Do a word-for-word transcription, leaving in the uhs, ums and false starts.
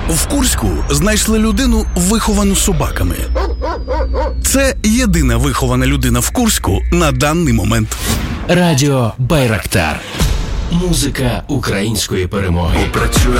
В Курську знайшли людину, виховану собаками. Це єдина вихована людина в Курську на даний момент. Радіо Байрактар. Музика української перемоги.